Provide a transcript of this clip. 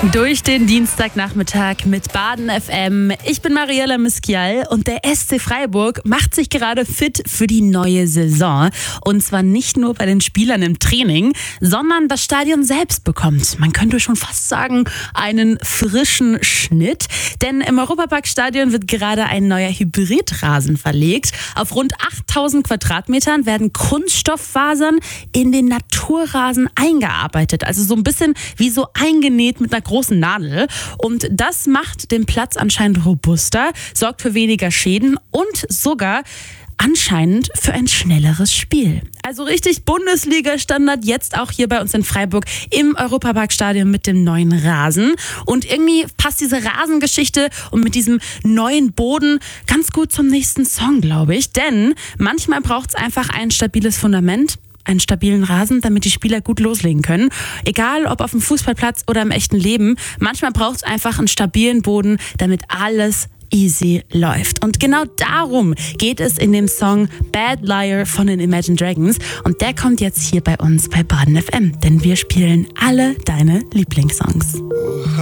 Durch den Dienstagnachmittag mit Baden FM. Ich bin Mariella Miskial und der SC Freiburg macht sich gerade fit für die neue Saison. Und zwar nicht nur bei den Spielern im Training, sondern das Stadion selbst bekommt, man könnte schon fast sagen, einen frischen Schnitt. Denn im Europaparkstadion wird gerade ein neuer Hybridrasen verlegt. Auf rund 8000 Quadratmetern werden Kunststofffasern in den Naturrasen eingearbeitet. Also so ein bisschen wie so eingenäht mit einer großen Nadel. Und das macht den Platz anscheinend robuster, sorgt für weniger Schäden und sogar anscheinend für ein schnelleres Spiel. Also richtig Bundesliga-Standard jetzt auch hier bei uns in Freiburg im Europaparkstadion mit dem neuen Rasen. Und irgendwie passt diese Rasengeschichte und mit diesem neuen Boden ganz gut zum nächsten Song, glaube ich. Denn manchmal braucht es einfach ein stabiles Fundament, einen stabilen Rasen, damit die Spieler gut loslegen können. Egal ob auf dem Fußballplatz oder im echten Leben, manchmal braucht es einfach einen stabilen Boden, damit alles easy läuft. Und genau darum geht es in dem Song Bad Liar von den Imagine Dragons. Und der kommt jetzt hier bei uns bei Baden FM, denn wir spielen alle deine Lieblingssongs.